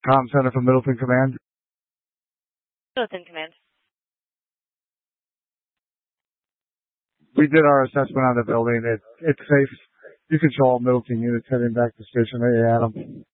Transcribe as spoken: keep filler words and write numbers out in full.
Com Center from Middleton Command. Middleton Command. We did our assessment on the building. It, it's safe. You can show all Middleton units heading back to Station A, Adam.